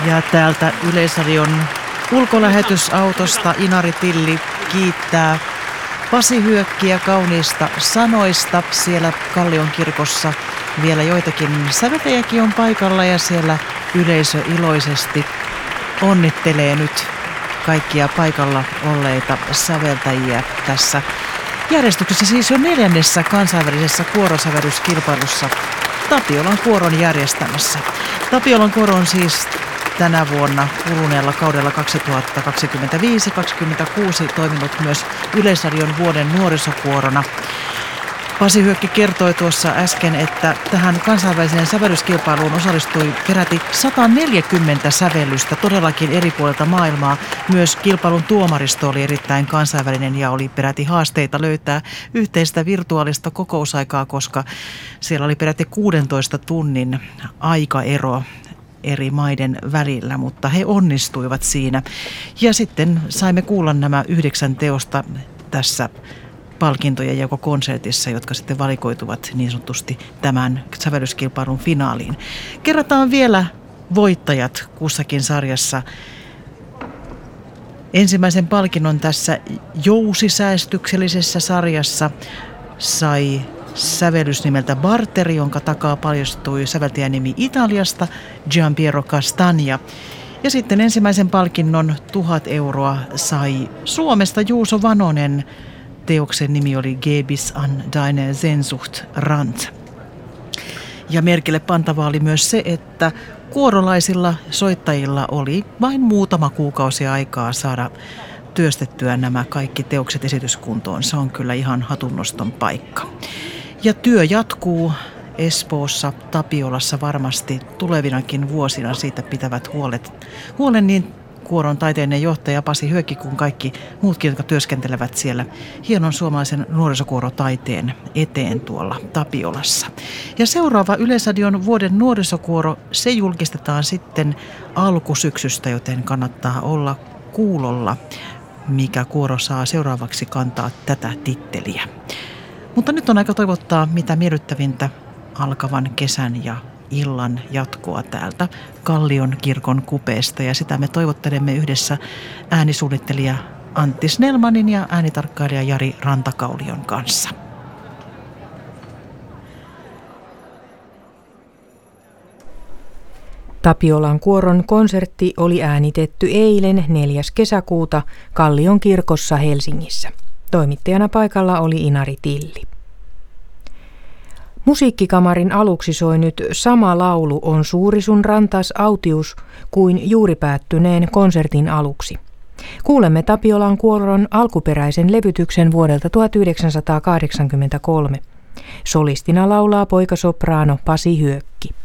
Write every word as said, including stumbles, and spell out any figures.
Ja täältä Yleisradion ulkolähetysautosta Inari Tilli kiittää Pasi Hyökkiä kauniista sanoista. Siellä Kallion kirkossa vielä joitakin säveltäjiäkin on paikalla ja siellä yleisö iloisesti onnittelee nyt kaikkia paikalla olleita säveltäjiä tässä järjestyksessä, siis jo neljännessä kansainvälisessä kuorosävellyskilpailussa Tapiolan kuoron järjestämässä. Tapiolan kuoro on siis tänä vuonna kuluneella kaudella kaksituhattakaksikymmentäviisi kaksikymmentäkuusi toiminut myös Yleisradion vuoden nuorisokuorona. Pasi Hyökki kertoi tuossa äsken, että tähän kansainväliseen sävellyskilpailuun osallistui peräti sata neljäkymmentä sävellystä todellakin eri puolilta maailmaa. Myös kilpailun tuomaristo oli erittäin kansainvälinen ja oli peräti haasteita löytää yhteistä virtuaalista kokousaikaa, koska siellä oli peräti kuudentoista tunnin aikaero eri maiden välillä, mutta he onnistuivat siinä. Ja sitten saimme kuulla nämä yhdeksän teosta tässä palkintojen jakokonsertissa, jotka sitten valikoituvat niin sanotusti tämän sävellyskilpailun finaaliin. Kerrataan vielä voittajat kussakin sarjassa. Ensimmäisen palkinnon tässä jousisäästyksellisessä sarjassa sai sävellys nimeltä Barteri, jonka takaa paljastui säveltäjän nimi Italiasta, Gianpiero Castagna. Ja sitten ensimmäisen palkinnon tuhat euroa sai Suomesta Juuso Vanonen. Teoksen nimi oli Gebis an deine Sehnsucht Rand. Ja merkille pantavaa oli myös se, että kuorolaisilla soittajilla oli vain muutama kuukausi aikaa saada työstettyä nämä kaikki teokset esityskuntoon. Se on kyllä ihan hatunnoston paikka. Ja työ jatkuu Espoossa, Tapiolassa varmasti tulevinakin vuosina. Siitä pitävät huolet, huolen niin kuoron taiteellinen johtaja Pasi Hyökki kuin kaikki muutkin, jotka työskentelevät siellä hienon suomalaisen nuorisokuorotaiteen eteen tuolla Tapiolassa. Ja seuraava Yleisradion vuoden nuorisokuoro, se julkistetaan sitten alkusyksystä, joten kannattaa olla kuulolla, mikä kuoro saa seuraavaksi kantaa tätä titteliä. Mutta nyt on aika toivottaa mitä miellyttävintä alkavan kesän ja illan jatkoa täältä Kallion kirkon kupeesta, ja sitä me toivottelemme yhdessä äänisuunnittelija Antti Snellmanin ja äänitarkkailija Jari Rantakaulion kanssa. Tapiolan kuoron konsertti oli äänitetty eilen neljäs kesäkuuta Kallion kirkossa Helsingissä. Toimittajana paikalla oli Inari Tilli. Musiikkikamarin aluksi soi nyt Sama laulu on suuri sun rantas autius kuin juuri päättyneen konsertin aluksi. Kuulemme Tapiolan kuoron alkuperäisen levytyksen vuodelta tuhatyhdeksänsataakahdeksankymmentäkolme. Solistina laulaa poikasopraano Pasi Hyökki.